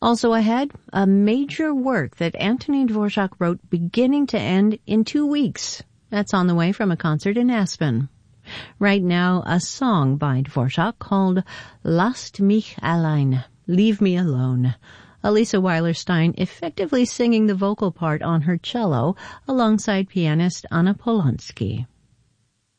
Also ahead, a major work that Antonin Dvorak wrote beginning to end in 2 weeks. That's on the way from a concert in Aspen. Right now, a song by Dvorak called Lasst mich allein, Leave Me Alone. Elisa Weiler-Stein effectively singing the vocal part on her cello alongside pianist Anna Polonsky.